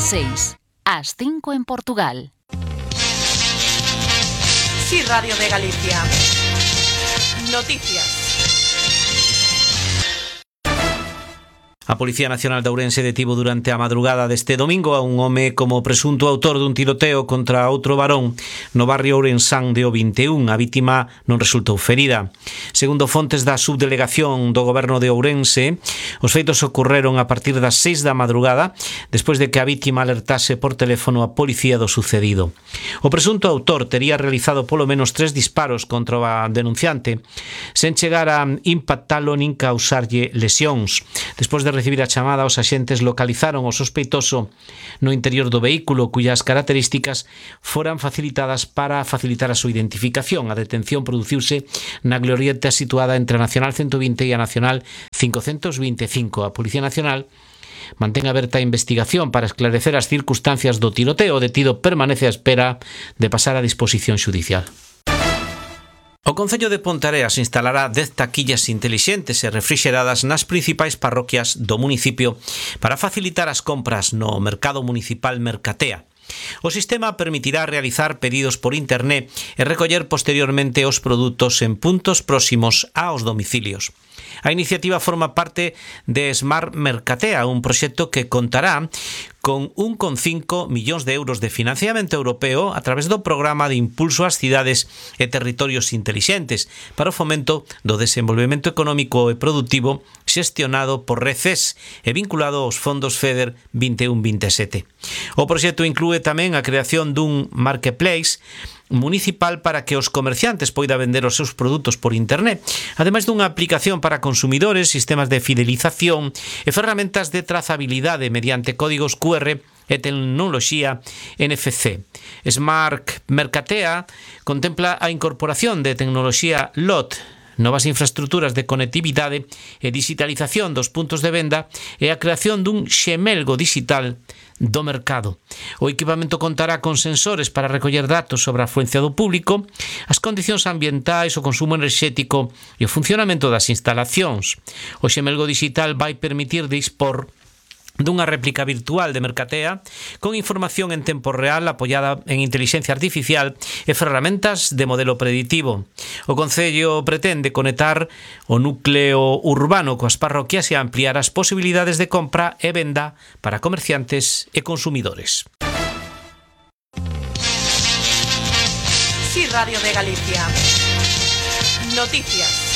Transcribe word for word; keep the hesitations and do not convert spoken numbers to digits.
seis, ás cinco en Portugal. Sí, Radio de Galicia. Noticias. A Policía Nacional de Ourense detivo durante a madrugada deste domingo a un home como presunto autor dun tiroteo contra outro varón no barrio ourensán de O vinte e un. A vítima non resultou ferida. Segundo fontes da subdelegación do Goberno de Ourense, os feitos ocorreron a partir das seis da madrugada, despois de que a vítima alertase por teléfono a policía do sucedido. O presunto autor tería realizado polo menos tres disparos contra a denunciante, sen chegar a impactalo nin causarlle lesións. Despois de recibir a chamada, os axentes localizaron o sospeitoso no interior do vehículo, cuyas características foran facilitadas para facilitar a súa identificación. A detención produciuse na glorieta situada entre a Nacional ciento vinte e a Nacional cincocentos vinte e cinco. A Policía Nacional mantén aberta a investigación para esclarecer as circunstancias do tiroteo. O detido permanece á espera de pasar a disposición xudicial. O Concello de Ponteareas instalará dez taquillas intelixentes e refrixeradas nas principais parroquias do municipio para facilitar as compras no mercado municipal Mercatea. O sistema permitirá realizar pedidos por internet e recoller posteriormente os produtos en puntos próximos aos domicilios. A iniciativa forma parte de Smart Mercatea, un proxecto que contará con un coma cinco millóns de euros de financiamento europeo a través do Programa de Impulso ás Cidades e Territorios Intelixentes para o fomento do desenvolvemento económico e productivo xestionado por RECES e vinculado aos fondos FEDER vinte e un vinte e sete. O proxecto inclúe tamén a creación dun marketplace municipal para que os comerciantes poidan vender os seus produtos por internet, ademais dunha aplicación para consumidores, sistemas de fidelización e ferramentas de trazabilidade mediante códigos cu erre e tecnoloxía N F C. Smart Mercatea contempla a incorporación de tecnoloxía L O T, novas infraestructuras de conectividade e digitalización dos puntos de venda e a creación dun xemelgo digital do mercado. O equipamento contará con sensores para recoller datos sobre a afluencia do público, as condicións ambientais, o consumo enerxético e o funcionamento das instalacións. O xemelgo digital vai permitir dispor dunha réplica virtual de Mercatea con información en tempo real apoiada en intelixencia artificial e ferramentas de modelo preditivo. O Concello pretende conectar o núcleo urbano coas parroquias e ampliar as posibilidades de compra e venda para comerciantes e consumidores. Sí, Radio de Galicia. Noticias.